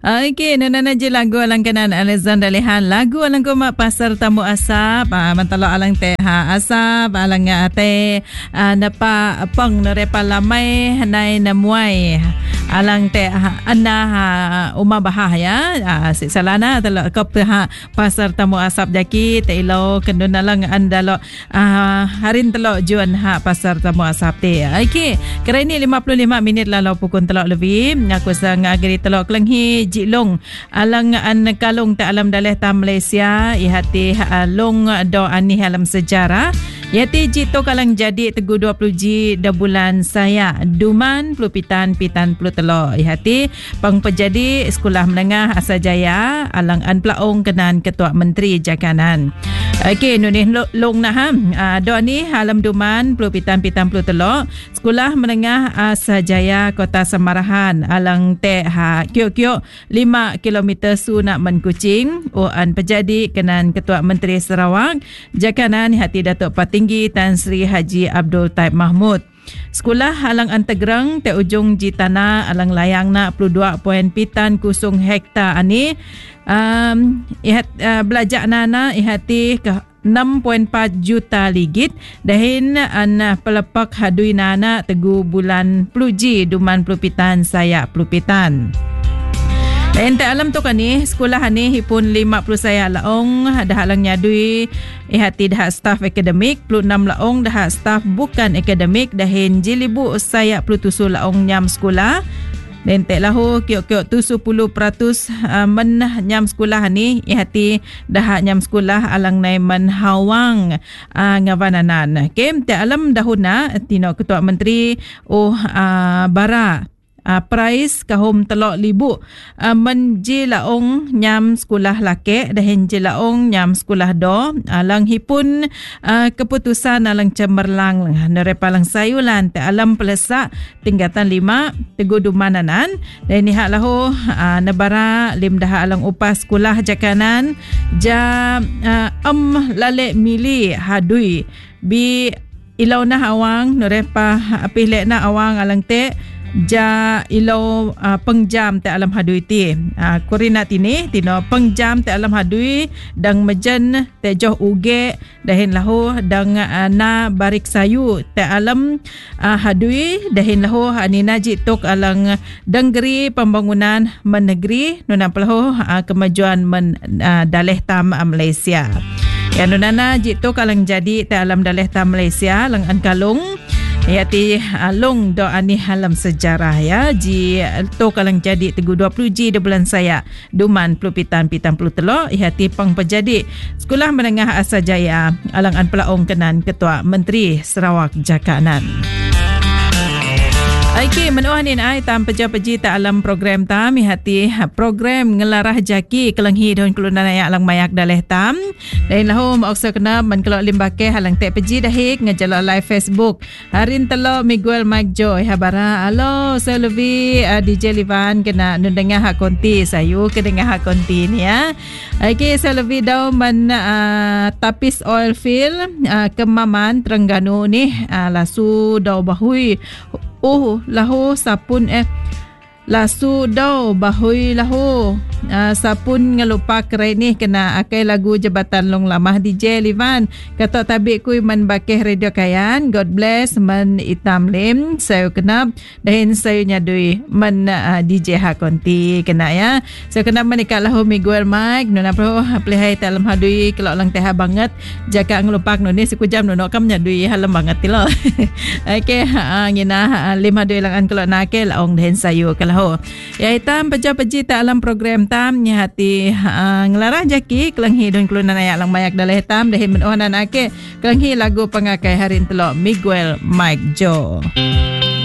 Okey, nana je lagu alang kanan Alexander Lehan. Lagu alang ko mak pasar tamu asap. Mantalo alang teh asap alang teh napa pang nerepa lamai hanai namuai. Alang teh anna uma bahah ya. Si salana telo kop pasar tamu asap jaki teh ilo kendun alang andalo harin telo juan pasar tamu asap teh. Okey, kira ini 55 minit lalu pukul telok lebih. Aku sang agri telok kelenghi jilong alang an kalung ta alam daleh ta Malaysia ihati long do ani alam sejarah yati jito kalang jadi tegu 20 ji da bulan saya duman pelupitan pitan pelu telok ihati pang pejadi sekolah menengah Asajaya alang an plaong kenan ketua menteri jakanan. Okey, nunih long nah do ni alam duman pelupitan pitan pelu telok sekolah menengah Asajaya Kota Samarahan alang teh kio-kio 5 kilometer su nak menkucing an pejadi kenan Ketua Menteri Sarawak jakanan hati Datuk Patinggi Tan Sri Haji Abdul Taib Mahmud. Sekolah alang antegrang te ujung jitana alang layang na 22.0 hektar ani belajar nana ihati ke 6.4 juta ligit dahin an pelepak hadui nana tegu bulan peluji duman pelupitan saya pelupitan. Dan tak alam tu kan ni sekolah ni hipun 50 saya laong dah alang nyadui ihati dah staf akademik 26 laong dah staf bukan akademik dahin jilibu saya 27 laong nyam sekolah. Dan tak lahu kiok-kiok tu 10% men nyam sekolah ni ihati dah nyam sekolah alang nai menhawang ngavananan. Kem tak alam dahuna tino Ketua Menteri bara price kahum telok libu menji laong nyam sekolah lake dahin je laong nyam sekolah do alang hipun keputusan alang cemerlang nerepa lang sayulan te alam pelesak tingkatan 5 tegu dumananan dan ni hak lahu nebara lim dah alang upah sekolah jakanan ja lale mili hadui bi ilau na awang nerepa pilek na awang alang te ja ilo pengjam te alam hadui ti kurina tini tino pengjam te alam hadui dang mejen te joh uge dahin lahu dang na barik sayu te alam hadui dahin lahu anina jitok alang denggeri pembangunan menegeri nuna pelahu kemajuan daleh tam Malaysia ya nunana jitok alang jadi te alam daleh tam Malaysia lang an kalung yati long do ani halam sejarah ya ji to kalang jadi tegu 20 ji de bulan saya duman pelupitan pitan pelu telok ihati pang pejadi sekolah menengah Asajaya alang an pelaong kenan Ketua Menteri Sarawak jakanan. Okey, menuanin ai tam peja-peji ta alam program tam ihati program ngelarah jaki kelenghi don kelunan ayak alang mayak daleh tam dan lahu mauksa kena men kelok limbake halang tek peji dahik ngejalo live Facebook harin telo Miguel Mike Joy habara alo Selvi DJ Livan kena ndengar hak konti sayu kedengar hak konti ni ya. Okey, Selvi dau men tapis oil field Kemaman Terengganu ni lasu dau bahui lahu sapun lasu dau bahui lahu sapun ngelupa keren ni kena akai lagu Jabatan Long Lamah DJ Livan kata tabik kui man bakeh radio kayan God bless man itam lim saya kena dahin saya nyadui man DJ hakonti kena ya saya kena menikah lahu Miguel Mike nuna pro pelihai talam hadui kelok lang teh banget jaka ngelupak nuni sekujam nuno kam nyadui halam banget tilo. Okey ngina lim hadui lang an kelok nake laong dahin sayu kalau ya hitam peja-peji ta alam program tam nya hati ngelarah jaki kelenghi don kelunan ayak lang mayak daleh tam dahin menuhanan ake kelenghi lagu pengakai harin telok Miguel Mike Joe.